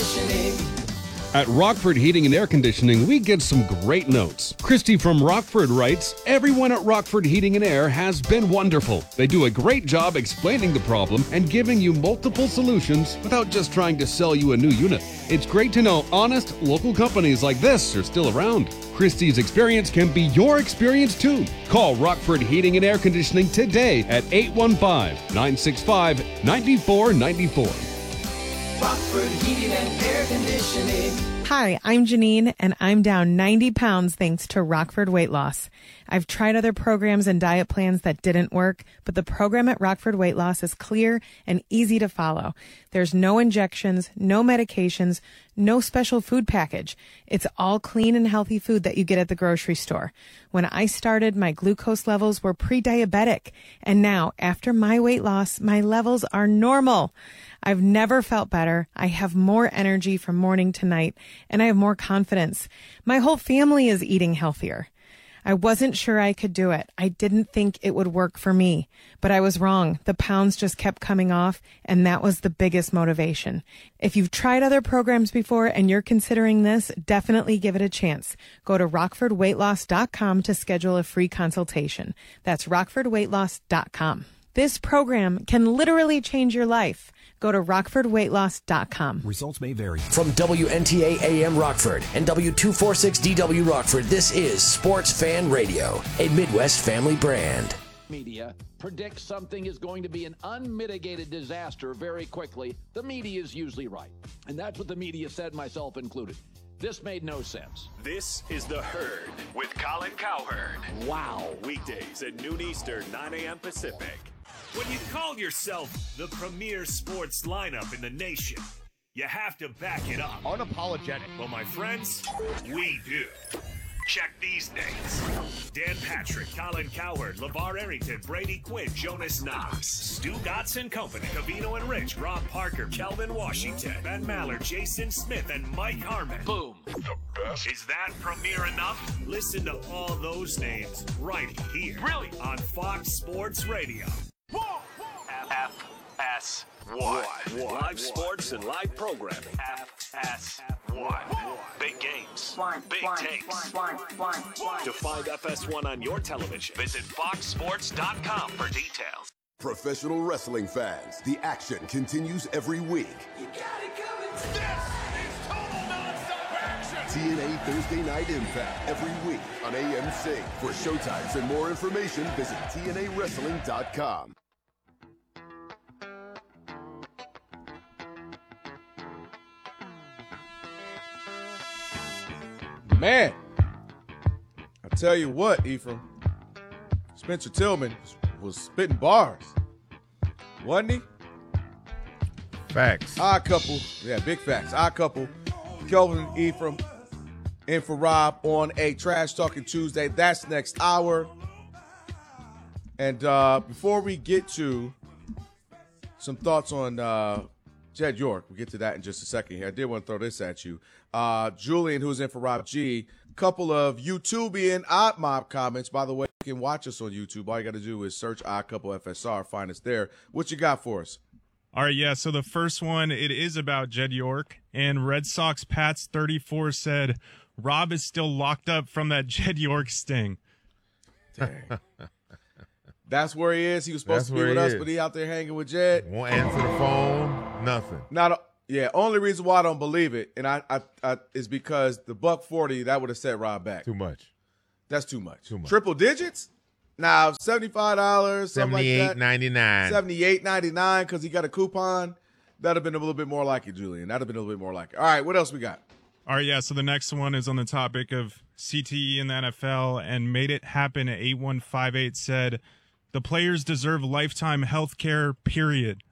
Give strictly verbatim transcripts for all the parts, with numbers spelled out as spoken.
conditioning. At Rockford Heating and Air Conditioning, we get some great notes. Christy from Rockford writes, everyone at Rockford Heating and Air has been wonderful. They do a great job explaining the problem and giving you multiple solutions without just trying to sell you a new unit. It's great to know honest, local companies like this are still around. Christy's experience can be your experience too. Call Rockford Heating and Air Conditioning today at eight one five, nine six five, nine four nine four. Rockford Heating and Air Conditioning. Hi, I'm Janine, and I'm down ninety pounds thanks to Rockford Weight Loss. I've tried other programs and diet plans that didn't work, but the program at Rockford Weight Loss is clear and easy to follow. There's no injections, no medications, no special food package. It's all clean and healthy food that you get at the grocery store. When I started, my glucose levels were pre-diabetic, and now, after my weight loss, my levels are normal. I've never felt better. I have more energy from morning to night, and I have more confidence. My whole family is eating healthier. I wasn't sure I could do it. I didn't think it would work for me, but I was wrong. The pounds just kept coming off, and that was the biggest motivation. If you've tried other programs before and you're considering this, definitely give it a chance. Go to rockford weight loss dot com to schedule a free consultation. That's rockford weight loss dot com. This program can literally change your life. Go to rockford weight loss dot com. Results may vary. From W N T A A M Rockford and W two forty-six D W Rockford, this is Sports Fan Radio, a Midwest family brand. Media predicts something is going to be an unmitigated disaster very quickly. The media is usually right. And that's what the media said, myself included. This made no sense. This is The Herd with Colin Cowherd. Wow. Weekdays at noon Eastern, nine a.m. Pacific. When you call yourself the premier sports lineup in the nation, you have to back it up. Unapologetic. Well, my friends, we do. Check these names. Dan Patrick, Colin Cowherd, LeVar Arrington, Brady Quinn, Jonas Knox, Stu Gotts and Company, Cavino and Rich, Rob Parker, Kelvin Washington, Ben Maller, Jason Smith, and Mike Harmon. Boom. The best. Is that premier enough? Listen to all those names right here. Really? On Fox Sports Radio. F S one. Live sports and live programming. F S one. Big games. One, Big one, takes. one, one, one. To find F S one on your television, visit fox sports dot com for details. Professional wrestling fans, the action continues every week. You got it coming. This is total non-stop action. T N A Thursday Night Impact every week on A M C. For showtimes and more information, visit T N A wrestling dot com. Man, I tell you what, Ephraim, Spencer Tillman was spitting bars, wasn't he? Facts. Odd couple, yeah, big facts. Odd couple, Kelvin and Ephraim in for Rob on a Trash Talking Tuesday. That's next hour. And uh, before we get to some thoughts on uh, Jed York, we'll get to that in just a second here. I did want to throw this at you. Uh, Julian, who's in for Rob G, couple of YouTubian Odd Mob comments. By the way, you can watch us on YouTube. All you got to do is search Odd Couple F S R, find us there. What you got for us? All right, yeah, so the first one, it is about Jed York, and Red Sox Pats thirty-four said, Rob is still locked up from that Jed York sting. Dang. That's where he is. He was supposed That's to be with where he us, is. but he out there hanging with Jed. Won't answer the phone, nothing. Not a, yeah, only reason why I don't believe it, and I, I, I is because the buck forty, that would have set Rob back. Too much. That's too much. Too much. Triple digits? Nah, seventy-five dollars, something like that. seventy-eight ninety-nine. seventy-eight ninety-nine because he got a coupon. That'd have been a little bit more like it, Julian. That'd have been a little bit more like it. All right, what else we got? All right, yeah, so the next one is on the topic of C T E in the N F L, and Made It Happen at eight one five eight said, the players deserve lifetime health care, period.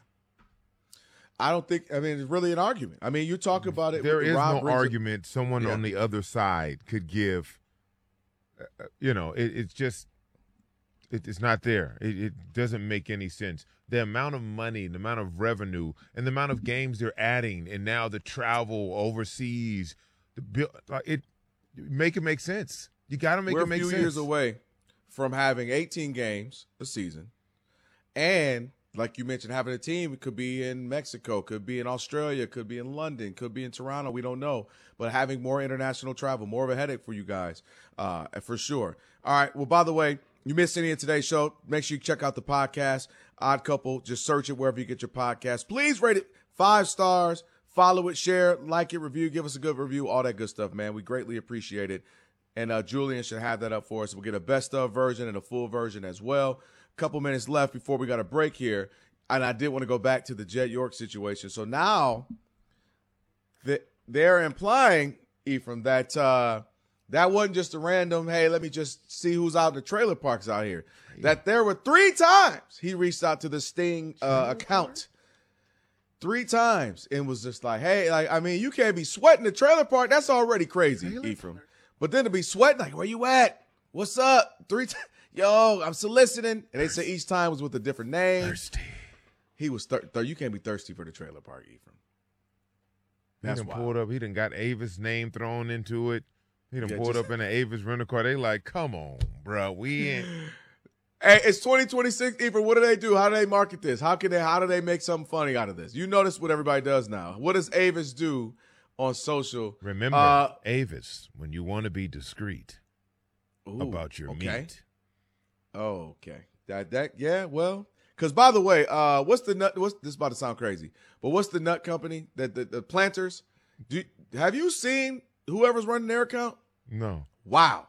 I don't think, I mean, it's really an argument. I mean, you talk about it. There is Rob no brings it- argument someone Yeah. on the other side could give. Uh, you know, it, it's just, it, it's not there. It, it doesn't make any sense. The amount of money, the amount of revenue, and the amount of games they're adding, and now the travel overseas, the bill, uh, it make it make sense. You got to make We're it make a few sense. years away from having eighteen games a season and like you mentioned, having a team, it could be in Mexico, could be in Australia, could be in London, could be in Toronto. We don't know. But having more international travel, more of a headache for you guys, uh, for sure. All right. Well, by the way, you missed any of today's show, make sure you check out the podcast, Odd Couple. Just search it wherever you get your podcast. Please rate it five stars. Follow it, share, like it, review, give us a good review, all that good stuff, man. We greatly appreciate it. And uh, Julian should have that up for us. We'll get a best of version and a full version as well. Couple minutes left before we got a break here, and I did want to go back to the Jet York situation. So now the, they're implying, Ephraim, that uh, that wasn't just a random, hey, let me just see who's out in the trailer parks out here. That there were three times he reached out to the Sting uh, account. Three times and was just like, hey, like, I mean, you can't be sweating the trailer park. That's already crazy, really? Ephraim. But then to be sweating, like, where you at? What's up? Three times. Yo, I'm soliciting. And they say each time was with a different name. Thirsty. He was thirsty. Thir- you can't be thirsty for the trailer park, Ephraim. That's he done wild. pulled up. He done got Avis' name thrown into it. He done Yeah, pulled just- up in an Avis rental car. They like, come on, bro. We ain't. Hey, it's twenty twenty-six, Ephraim. What do they do? How do they market this? How can they? How do they make something funny out of this? You notice what everybody does now. What does Avis do on social? Remember, uh, Avis, when you want to be discreet ooh, about your okay. meat. Oh, okay. That that yeah. Well, because by the way, uh, what's the nut? What's this is about to sound crazy? But what's the nut company that the, the Planters? Do have you seen whoever's running their account? No. Wow.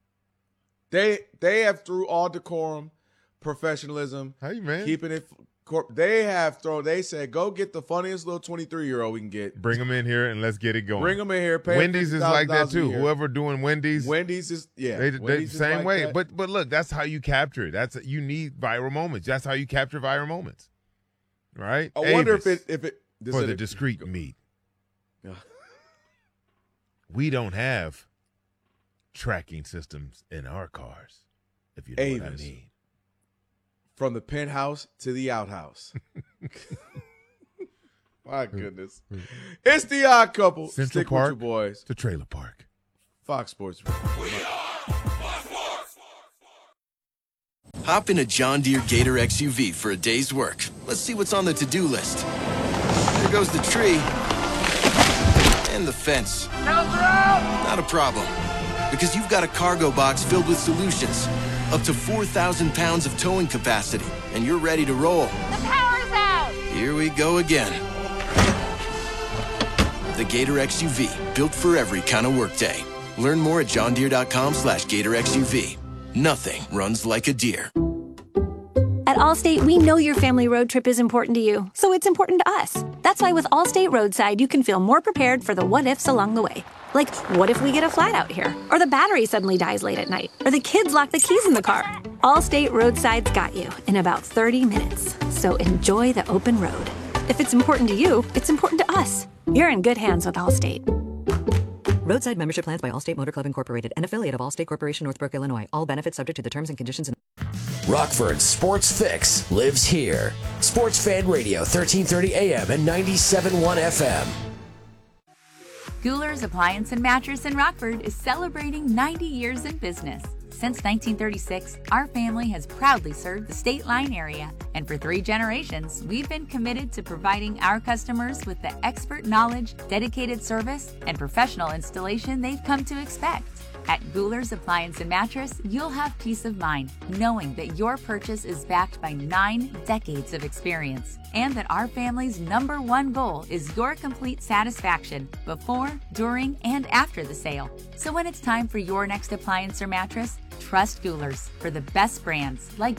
They they have through all decorum, professionalism, Hey, man. keeping it. They have thrown. They said, go get the funniest little twenty-three year old we can get. Bring them in here and let's get it going. Bring them in here. Pay Wendy's is like that too. Whoever doing Wendy's, Wendy's is yeah. they, they Wendy's is same like way. that. But but look, that's how you capture it. That's you need viral moments. That's how you capture viral moments, right? I wonder if Avis, it if it this for is the it- discreet meat. Yeah. We don't have tracking systems in our cars, if you know what I Avis. mean. From the penthouse to the outhouse. My goodness. It's the Odd Couple. Central Stick Park with your boys. to Trailer Park. Fox Sports. Hop in a John Deere Gator X U V for a day's work. Let's see what's on the to-do list. There goes the tree. And the fence. Not a problem. Because you've got a cargo box filled with solutions. Up to four thousand pounds of towing capacity. And you're ready to roll. The power's out! Here we go again. The Gator X U V. Built for every kind of workday. Learn more at johndeere.com slash Gator X U V. Nothing runs like a deer. At Allstate, we know your family road trip is important to you, so it's important to us. That's why with Allstate Roadside, you can feel more prepared for the what-ifs along the way. Like, what if we get a flat out here? Or the battery suddenly dies late at night? Or the kids lock the keys in the car? Allstate Roadside's got you in about thirty minutes. So enjoy the open road. If it's important to you, it's important to us. You're in good hands with Allstate. Roadside membership plans by Allstate Motor Club Incorporated, an affiliate of Allstate Corporation, Northbrook, Illinois. All benefits subject to the terms and conditions. In- Rockford's Sports Fix lives here. Sports Fan Radio, thirteen thirty A M and ninety-seven point one F M. Gouler's Appliance and Mattress in Rockford is celebrating ninety years in business. Since nineteen thirty-six, our family has proudly served the State Line area, and for three generations, we've been committed to providing our customers with the expert knowledge, dedicated service, and professional installation they've come to expect. At Gouler's Appliance and Mattress, you'll have peace of mind knowing that your purchase is backed by nine decades of experience, and that our family's number one goal is your complete satisfaction before, during, and after the sale. So when it's time for your next appliance or mattress, trust Gouler's for the best brands like